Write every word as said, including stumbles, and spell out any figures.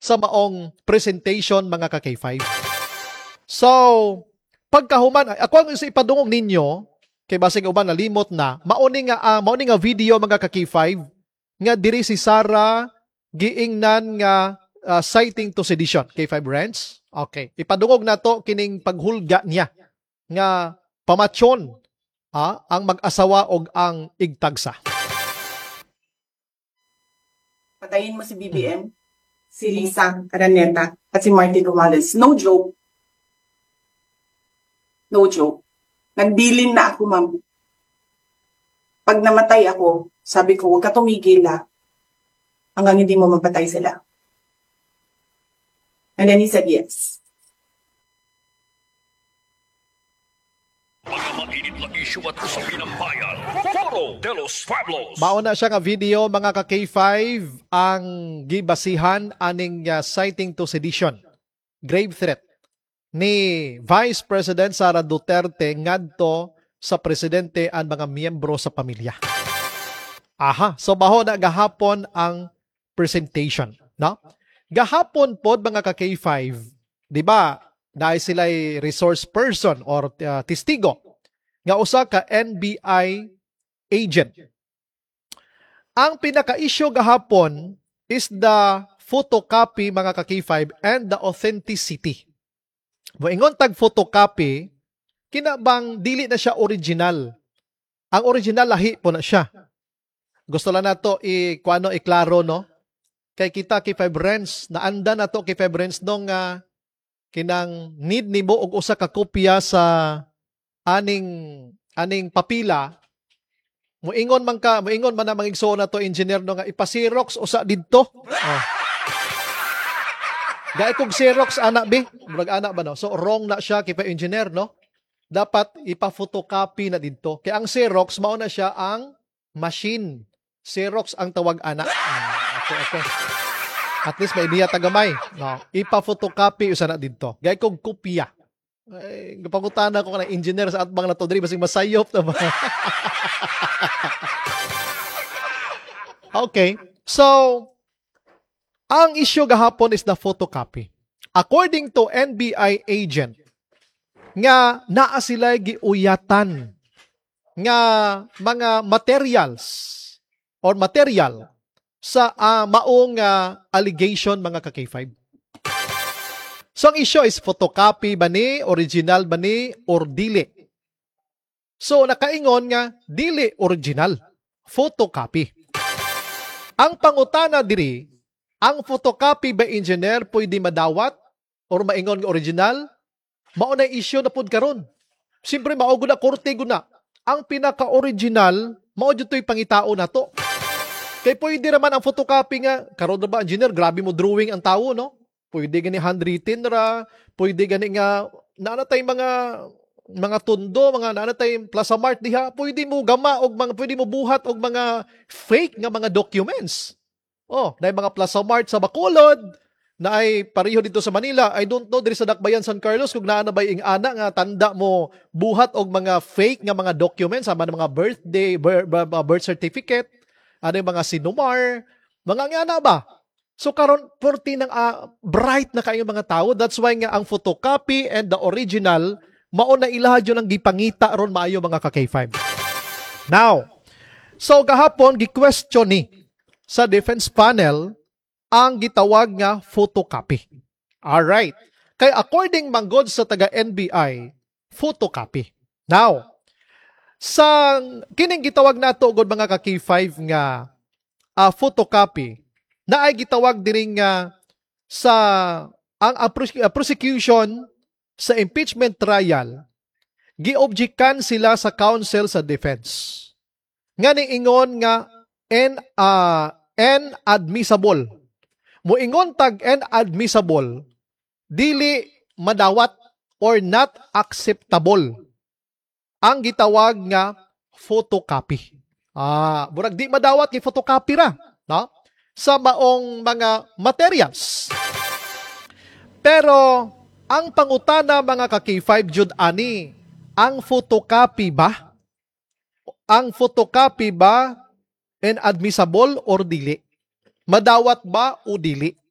sa maong presentation mga ka-K five. So, pagkahuman, ako ang isa ipadungog ninyo, kay basig uban nalimot na, mauni nga, uh, mauni nga video mga ka-K five, nga diri si Sarah giingnan nga uh, citing to sedition. K five Rants? Okay. Ipadungog na to kining paghulga niya nga pamatyon ha, ang mag-asawa og ang igtagsa. Patayin mo si B B M, si Lisa Araneta, at si Martin Romales. No joke. No joke. Nagdilin na ako, ma'am. Pag namatay ako, sabi ko, huwag ka tumigil ha, hanggang hindi mo mapatay sila. And then he said yes. Mga mainit na issue at usapin ng bayan. Foro de los Pueblos. Mauna siya nga video mga ka-K five ang gibasihan aning uh, citing to sedition. Grave threat ni Vice President Sara Duterte ngadto sa presidente ang mga miyembro sa pamilya. Aha, so baho na gahapon ang presentation, no? Gahapon pod mga ka-K five, di ba? Dahil sila ay resource person or uh, testigo nga usa ka N B I agent. Ang pinaka-issue gahapon is the photocopy mga ka-K five and the authenticity. Moingon tag photocopy, kinabang dili na siya original. Ang original lahi po na siya. Gusto lang nato i-kuano iklaro no. Kay kita K five Rents, naanda na to K five Rents nung uh, kinang need nimo og usa ka kopya sa aning aning papila. Moingon man ka, moingon man na mangigsuon na to engineer no nga ipa-Xerox usa didto. Oh. Gaay kog Xerox ana bi, murag ana ba no? So wrong na siya kay pa engineer no. Dapat ipa-photocopy na didto. Kay ang Xerox mao na siya ang machine. Xerox ang tawag ana. Okay, okay. At least may niya tagamay. No, ipa-photocopy usa na didto. Gaay kog kopya. Ay, gapangutana ko kana engineer sa atbang na to diri basig masayop ta ba. Okay. So, ang issue gahapon is the photocopy. According to N B I agent, nga naa sila giuyatan nga mga materials or material sa uh, maong uh, allegation mga ka-K five. So ang issue is photocopy ba ni, original ba ni, or dili. So nakaingon nga dili original, photocopy. Ang pangutana diri, ang photocopy ba engineer pwede madawat or maingon nga original? Mao na issue na pud karon. Siyempre mao gud na korte gud na. Ang pinaka-original mao jud toy pangitao nato. Kay pwede naman ang photocopy nga, karon na ba engineer, grabe mo drawing ang tao, no? Pwede gani handwritten ra, pwede gani nga naanatay mga mga tundo, mga naanatay Plaza Mart diha, pwede mo gama og mga pwede mo buhat og mga fake nga mga documents. Oh, na mga Plaza Mart sa Bacolod, na ay pareho dito sa Manila. I don't know diri sa Dakbayan San Carlos kung naa na ba ing ana nga tanda mo buhat og mga fake nga mga documents, sama ng mga birthday, birth, birth certificate, ano yung mga sinumar, mga nga na ba? So karon forty ng uh, bright na kayo mga tao. That's why nga ang photocopy and the original mao na ilahad yun ang gipangita ron maayo mga ka-K five. Now, so gahapon gi-question ni sa defense panel ang gitawag nga photocopy. Alright. Kay according manggod sa taga N B I, photocopy. Now, sa kining gitawag nato ugod mga ka-K five nga uh, photocopy na ay gitawag diri nga sa ang uh, prosecution sa impeachment trial giobjektan sila sa counsel sa defense nga niingon nga in uh, inadmissible. Moingon tag inadmissible, dili madawat or not acceptable ang gitawag nga photocopy. Ah, burag di madawat kay photocopy ra, no? Sa maong mga materials. Pero ang pangutana mga ka-K five jud ani, ang photocopy ba? Ang photocopy ba inadmissible or dili? Madawat ba o dili?